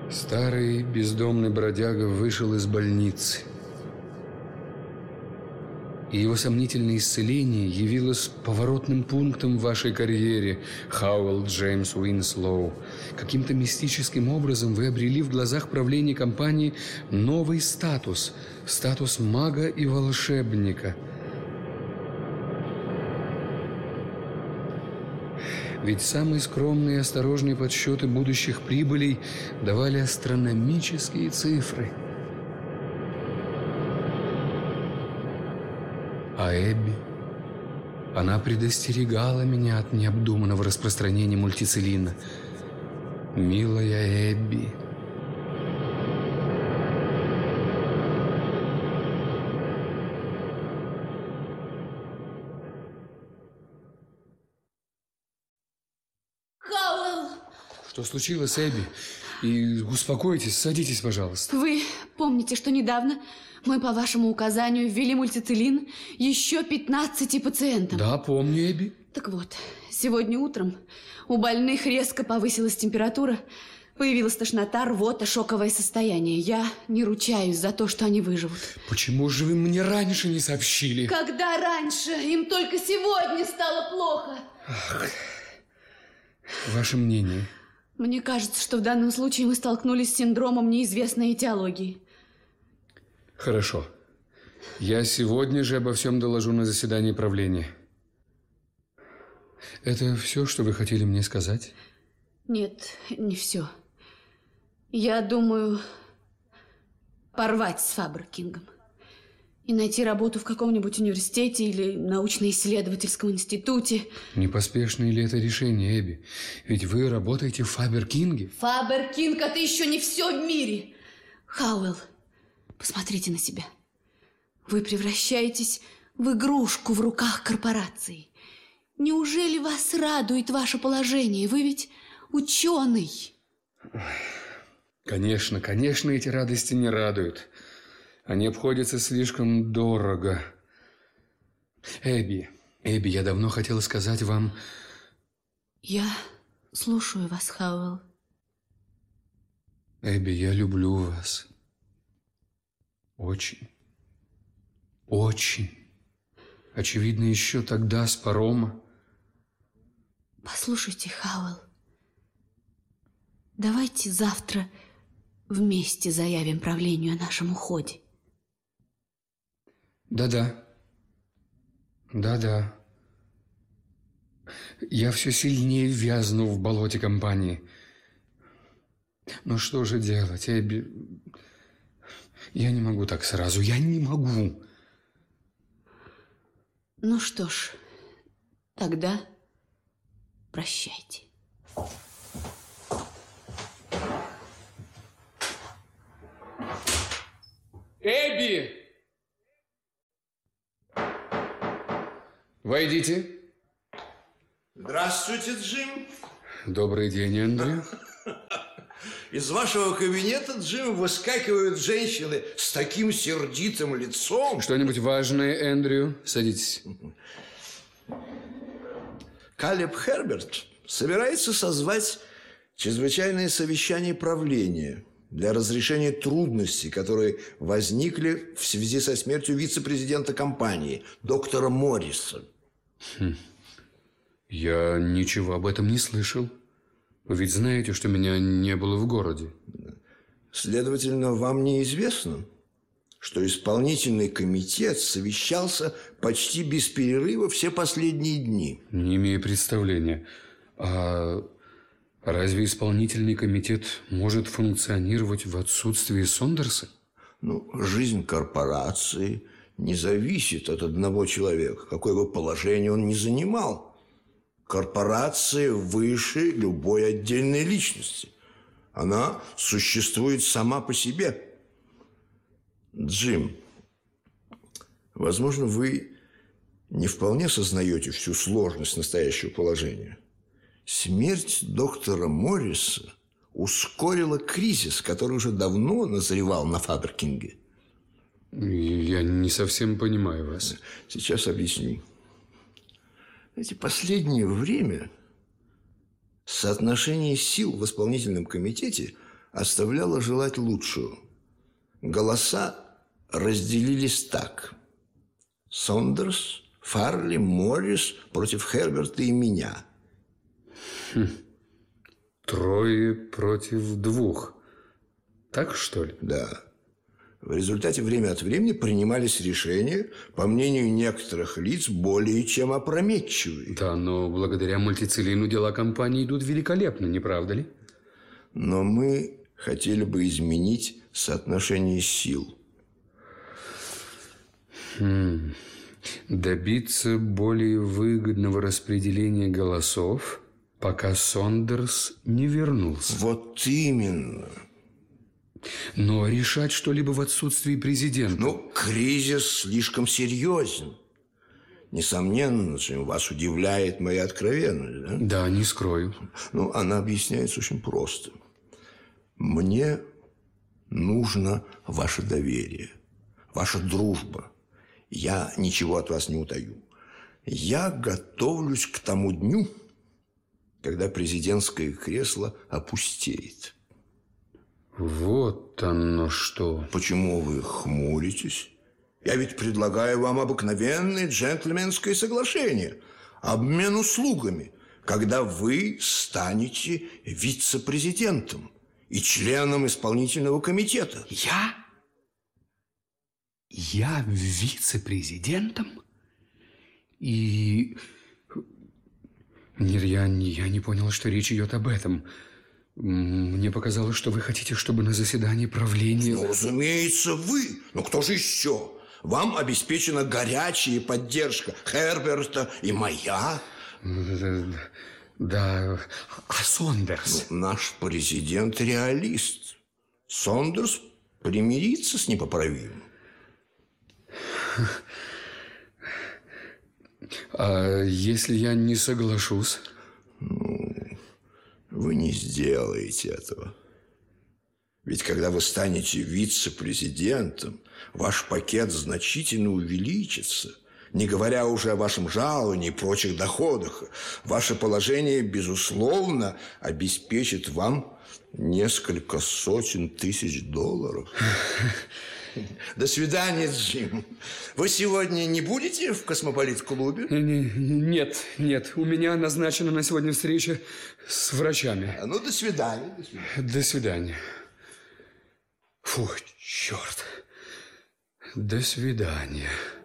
Старый бездомный бродяга вышел из больницы. И его сомнительное исцеление явилось поворотным пунктом в вашей карьере, Хауэлл Джеймс Уинслоу. Каким-то мистическим образом вы обрели в глазах правления компании новый статус – статус мага и волшебника. Ведь самые скромные и осторожные подсчеты будущих прибылей давали астрономические цифры. А Эбби, она предостерегала меня от необдуманного распространения мультицеллина. Милая Эбби. Хауэлл! Что случилось, Эбби? И успокойтесь, садитесь, пожалуйста. Вы помните, что недавно мы по вашему указанию ввели мультицеллин еще 15 пациентам? Да, помню, Эбби. Так вот, сегодня утром у больных резко повысилась температура, появилась тошнота, рвота, шоковое состояние. Я не ручаюсь за то, что они выживут. Почему же вы мне раньше не сообщили? Когда раньше? Им только сегодня стало плохо. Ах, ваше мнение? Мне кажется, что в данном случае мы столкнулись с синдромом неизвестной этиологии. Хорошо. Я сегодня же обо всем доложу на заседании правления. Это все, что вы хотели мне сказать? Нет, не все. Я думаю порвать с Фабер-Кингом и найти работу в каком-нибудь университете или научно-исследовательском институте. Не поспешное ли это решение, Эбби? Ведь вы работаете в Фабер-Кинге. Фабер-Кинг – это еще не все в мире. Хауэлл, посмотрите на себя. Вы превращаетесь в игрушку в руках корпорации. Неужели вас радует ваше положение? Вы ведь ученый. Конечно, конечно, эти радости не радуют. Они обходятся слишком дорого. Эбби, я давно хотела сказать вам... Я слушаю вас, Хауэлл. Эбби, я люблю вас. Очень. Очень. Очевидно, еще тогда с парома. Послушайте, Хауэлл, давайте завтра вместе заявим правлению о нашем уходе. Да-да. Да-да. Я все сильнее вязну в болоте компании. Но что же делать, Эбби? Я не могу так сразу. Я не могу. Ну что ж, тогда прощайте. Эбби! Войдите. Здравствуйте, Джим. Добрый день, Эндрю. Из вашего кабинета, Джим, выскакивают женщины с таким сердитым лицом. Что-нибудь важное, Эндрю? Садитесь. Калеб Херберт собирается созвать чрезвычайное совещание правления для разрешения трудностей, которые возникли в связи со смертью вице-президента компании, доктора Морриса. Я ничего об этом не слышал. Вы ведь знаете, что меня не было в городе. Следовательно, вам неизвестно, что исполнительный комитет совещался почти без перерыва все последние дни. Не имею представления. А разве исполнительный комитет может функционировать в отсутствии Сондерса? Ну, жизнь корпорации не зависит от одного человека, какое бы положение он ни занимал. Корпорация выше любой отдельной личности. Она существует сама по себе. Джим, возможно, вы не вполне сознаете всю сложность настоящего положения. Смерть доктора Морриса ускорила кризис, который уже давно назревал на Фабер-Кинге. Я не совсем понимаю вас. Сейчас объясню. Знаете, последнее время соотношение сил в исполнительном комитете оставляла желать лучшего. Голоса разделились так. Сондерс, Фарли, Моррис против Херберта и меня. 3 против 2. Так, что ли? Да. В результате время от времени принимались решения, по мнению некоторых лиц, более чем опрометчивые. Да, но благодаря мультицилину дела компании идут великолепно, не правда ли? Но мы хотели бы изменить соотношение сил. Добиться более выгодного распределения голосов, пока Сондерс не вернулся. Вот именно. Но решать что-либо в отсутствии президента... Ну, кризис слишком серьезен. Несомненно, вас удивляет моя откровенность, да? Да, не скрою. Ну, она объясняется очень просто. Мне нужно ваше доверие, ваша дружба. Я ничего от вас не утаю. Я готовлюсь к тому дню, когда президентское кресло опустеет. Вот оно что. Почему вы хмуритесь? Я ведь предлагаю вам обыкновенное джентльменское соглашение. Обмен услугами, когда вы станете вице-президентом и членом исполнительного комитета. Я вице-президентом? И... Нет, я не понял, что речь идет об этом. Мне показалось, что вы хотите, чтобы на заседании правления... Ну, разумеется, вы. Но кто же еще? Вам обеспечена горячая поддержка Херберта и моя. Да, а Сондерс? Ну, наш президент реалист. Сондерс примирится с непоправимым. А если я не соглашусь? Ну, вы не сделаете этого. Ведь когда вы станете вице-президентом, ваш пакет значительно увеличится. Не говоря уже о вашем жаловании и прочих доходах. Ваше положение, безусловно, обеспечит вам несколько сотен тысяч долларов. До свидания, Джим. Вы сегодня не будете в Космополит-клубе? Нет. У меня назначена на сегодня встреча с врачами. Ну, до свидания. До свидания. Фу, черт. До свидания.